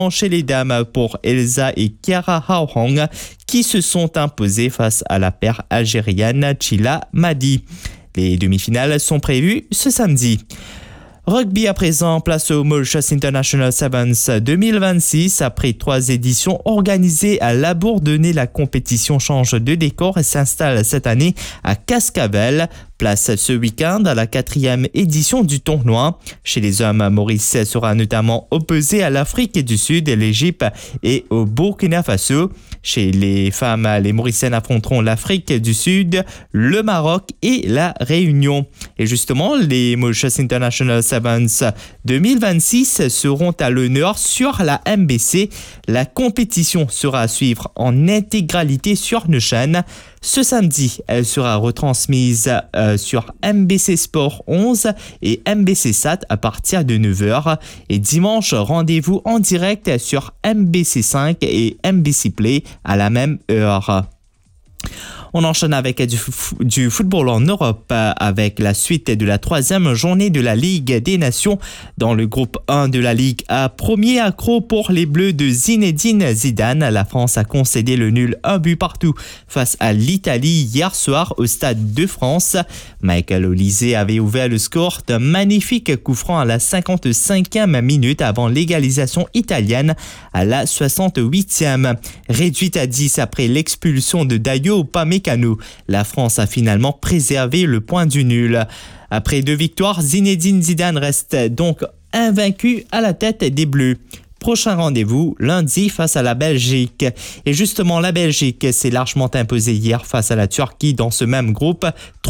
chez les dames pour Elsa et Kiara Hao-Hong qui se sont imposées face à la paire algérienne Chila Madi. Les demi-finales sont prévues ce samedi. Rugby à présent, place au Mauritius International Sevens 2026. Après 3 éditions organisées à La Bourdonnais, la compétition change de décor et s'installe cette année à Cascavel. Place ce week-end à la 4e édition du tournoi. Chez les hommes, Maurice sera notamment opposé à l'Afrique du Sud, l'Égypte et au Burkina Faso. Chez les femmes, les Mauriciennes affronteront l'Afrique du Sud, le Maroc et la Réunion. Et justement, les Mauritius International Sevens 2026 seront à l'honneur sur la MBC. La compétition sera à suivre en intégralité sur nos chaînes. Ce samedi, elle sera retransmise sur MBC Sport 11 et MBC Sat à partir de 9h. Et dimanche, rendez-vous en direct sur MBC 5 et MBC Play à la même heure. On enchaîne avec du football en Europe avec la suite de la 3e journée de la Ligue des Nations. Dans le groupe 1 de la Ligue A, premier accro pour les Bleus de Zinedine Zidane. La France a concédé le nul 1 but partout face à l'Italie hier soir au Stade de France. Michael Olise avait ouvert le score d'un magnifique coup franc à la 55e minute avant l'égalisation italienne à la 68e. Réduite à 10 après l'expulsion de Dayo Upamecano, la France a finalement préservé le point du nul. Après 2 victoires, Zinedine Zidane reste donc invaincu à la tête des Bleus. Prochain rendez-vous lundi face à la Belgique. Et justement, la Belgique s'est largement imposée hier face à la Turquie dans ce même groupe,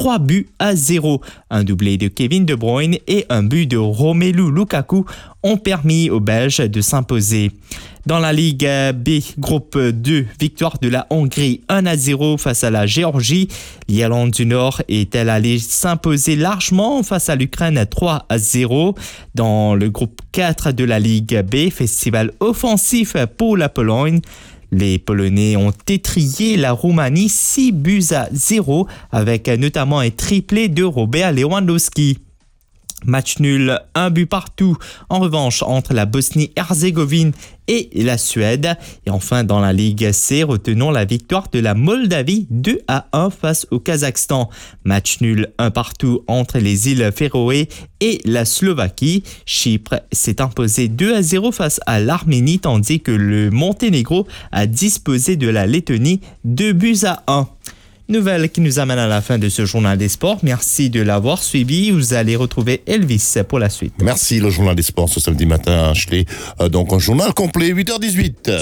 3-0. Un doublé de Kevin De Bruyne et un but de Romelu Lukaku ont permis aux Belges de s'imposer. Dans la Ligue B, groupe 2, victoire de la Hongrie 1-0 face à la Géorgie. L'Irlande du Nord est-elle allée s'imposer largement face à l'Ukraine 3-0. Dans le groupe 4 de la Ligue B, festival offensif pour la Pologne. Les Polonais ont étrillé la Roumanie 6-0 avec notamment un triplé de Robert Lewandowski. Match nul, 1 but partout. En revanche, entre la Bosnie-Herzégovine et la Suède. Et enfin, dans la Ligue C, retenons la victoire de la Moldavie 2-1 face au Kazakhstan. Match nul, 1 partout entre les îles Féroé et la Slovaquie. Chypre s'est imposé 2-0 face à l'Arménie, tandis que le Monténégro a disposé de la Lettonie 2-1. Nouvelle qui nous amène à la fin de ce journal des sports. Merci de l'avoir suivi. Vous allez retrouver Elvis pour la suite. Merci, le journal des sports ce samedi matin. Ashley. Donc un journal complet, 8h18.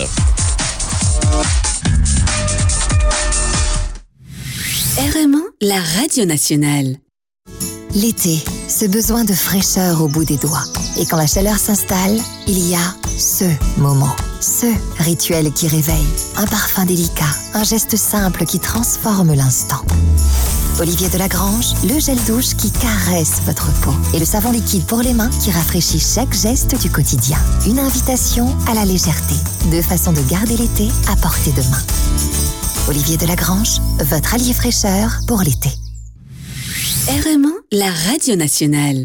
RMA, la radio nationale. L'été, ce besoin de fraîcheur au bout des doigts. Et quand la chaleur s'installe, il y a ce moment, ce rituel qui réveille. Un parfum délicat, un geste simple qui transforme l'instant. Olivier Delagrange, le gel douche qui caresse votre peau. Et le savon liquide pour les mains qui rafraîchit chaque geste du quotidien. Une invitation à la légèreté. 2 façons de garder l'été à portée de main. Olivier Delagrange, votre allié fraîcheur pour l'été. RMA, la radio nationale.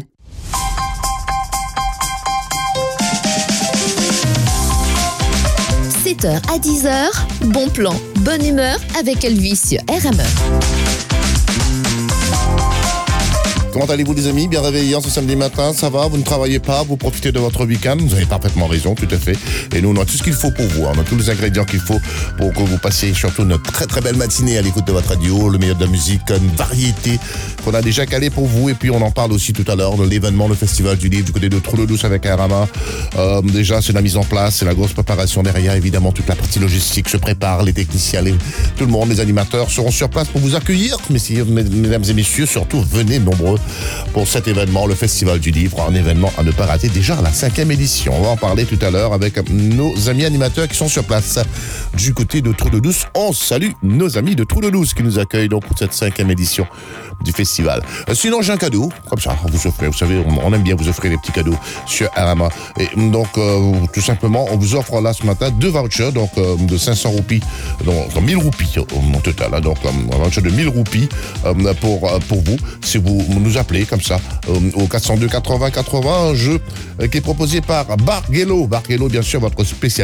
7h à 10h, bon plan, bonne humeur avec Elvis sur RME. Comment allez-vous les amis? Bien réveillés ce samedi matin, ça va? Vous ne travaillez pas, vous profitez de votre week-end? Vous avez parfaitement raison, tout à fait. Et nous, on a tout ce qu'il faut pour vous, on a tous les ingrédients qu'il faut pour que vous passiez surtout une très très belle matinée à l'écoute de votre radio, le meilleur de la musique, une variété qu'on a déjà calé pour vous. Et puis on en parle aussi tout à l'heure de l'événement, le Festival du Livre du côté de Trou-le-Douce avec RMA. Déjà, c'est la mise en place, c'est la grosse préparation derrière. Évidemment, toute la partie logistique se prépare, les techniciens, tout le monde, les animateurs seront sur place pour vous accueillir. Mesdames et messieurs, surtout, venez nombreux pour cet événement, le Festival du Livre, un événement à ne pas rater, déjà à la 5e édition. On va en parler tout à l'heure avec nos amis animateurs qui sont sur place du côté de Trou-le-Douce. On salue nos amis de Trou-le-Douce qui nous accueillent donc pour cette 5e édition du festival. Sinon, j'ai un cadeau, comme ça, à vous offrir. Vous savez, on aime bien vous offrir des petits cadeaux sur RMA. Et donc, tout simplement, on vous offre là ce matin 2 vouchers, donc de 500 roupies, donc 1000 roupies au total. Donc, un voucher de 1000 roupies pour vous. Si vous nous nous appeler comme ça au 402 80 80, un jeu qui est proposé par Bargello. Bargello, bien sûr, votre spécialiste